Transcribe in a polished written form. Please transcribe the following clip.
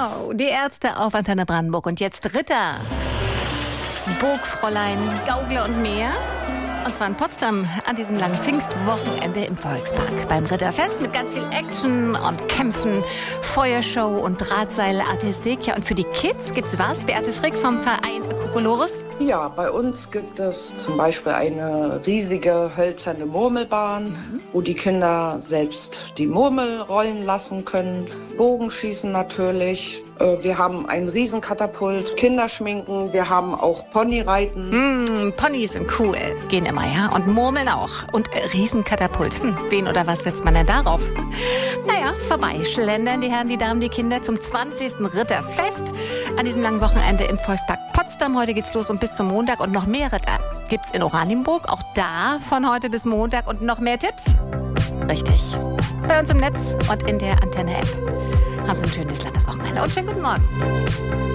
Genau, die Ärzte auf Antenne Brandenburg. Und jetzt Ritter, Burgfräulein, Gaukler und mehr. Und zwar in Potsdam an diesem langen Pfingstwochenende im Volkspark. Beim Ritterfest mit ganz viel Action und Kämpfen, Feuershow und Drahtseilartistik. Ja, und für die Kids gibt's was? Beate Frick vom Verein Kokolores. Ja, bei uns gibt es zum Beispiel eine riesige hölzerne Murmelbahn, wo die Kinder selbst die Murmel rollen lassen können. Bogenschießen natürlich. Wir haben einen Riesenkatapult, Kinderschminken, wir haben auch Ponyreiten. Ponys sind cool, gehen immer, ja. Und Murmeln auch. Und Riesenkatapult. Wen oder was setzt man denn darauf? Naja, vorbei. Schlendern die Herren, die Damen, die Kinder zum 20. Ritterfest an diesem langen Wochenende im Volkspark Potsdam. Heute geht's los und bis zum Montag. Und noch mehr Ritter gibt's in Oranienburg. Auch da von heute bis Montag. Und noch mehr Tipps? Richtig. Bei uns im Netz und in der Antenne-App. Haben Sie ein schönes langes Wochenende und schönen guten Morgen.